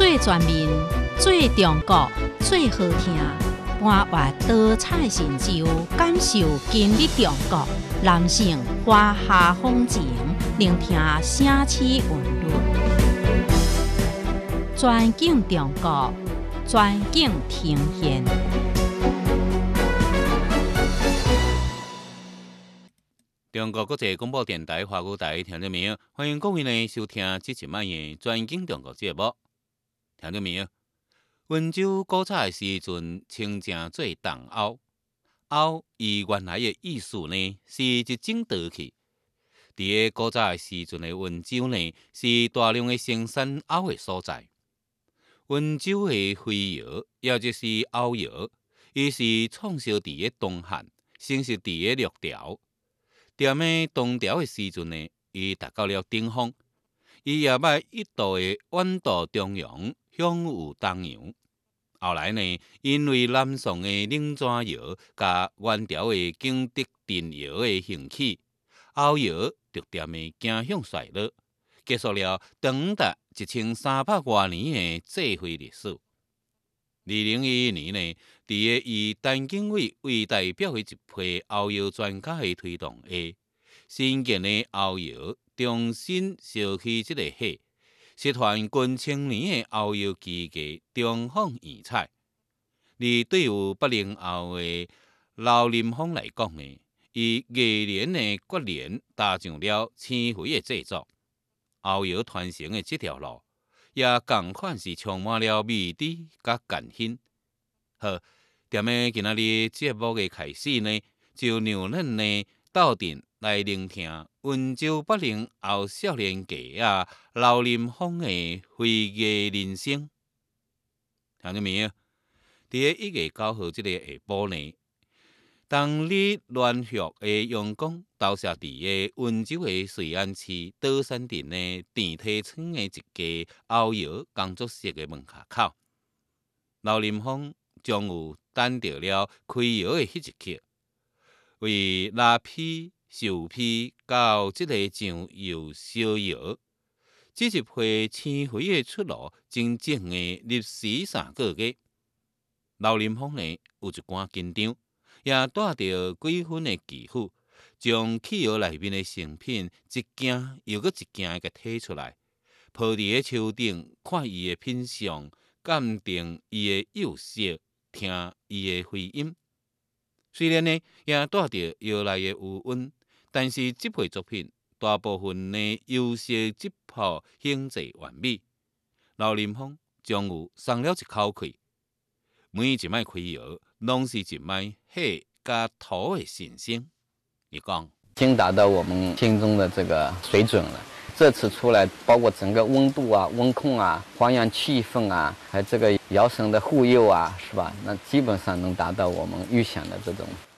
最全面、最中国、最好听，搬越多彩神州，感受今日中国。男性华夏风情，聆听城市韵律。全景中国，全景呈现。 中国国际广播电台华语台听众朋友，欢迎各位呢收听这一晚的全景中国节目。听众朋友，温州古早的时阵，清正做东瓯，瓯伊原来的意思呢是一种陶器。伫个古早的时阵的温州呢，是大量的生产瓯的所在。温州的灰窑，也就是瓯窑，伊是创烧伫个东汉，成熟伫个六朝。踮个东朝的时阵呢，伊达到了顶峰，伊也歹一度的远渡中庸，享有东洋。后来呢，因为南宋的冷泉窑甲元朝的景德镇窑的兴起，瓯窑逐渐的走向衰落，结束了长达1300多年的智慧历史。2011年呢，伫个以陈景伟为代表的一批瓯窑专家的推动下，新建的瓯窑重新烧起这个火，集团近千年的瓯窑技艺重放异彩。而对于8零后的刘林峰来讲呢，伊艺联的决联踏上了青灰的制作，瓯窑传承的这条路，也同款是充满了未知甲艰辛。好，踮个今仔日节目的开始呢，就让咱呢斗阵来聆听温州8零后少年家刘林峰的回忆人生。听众朋友，伫个1月9号这个下晡呢，当日暖旭的阳光投射伫个温州的瑞安市岛山镇的电梯村的一家瓯窑工作室的门下口，刘林峰终有等到了开窑的迄一刻，为拉坯、绣坯到这个上釉烧窑，这一批青灰的出路，整整的历时3个月。刘林峰呢有一寡紧张，也带着几分的忌讳，将器窑内面的成品一件又搁一件给摕出来，铺伫个手顶，看伊的品相，鉴定伊的釉色，听伊的回音。虽然呢也带着窑内的余温，但是这批作品大部分呢釉色质朴，形制完美。刘林峰终有松了一口气。每一摆开窑，拢是一摆火加土的新鲜。你讲， 已经达到我们心中的这个水准了。这次出来，包括整个温度啊、温控啊、还原气氛啊，还有这个窑身的护釉啊，是吧？那基本上能达到我们预想的这种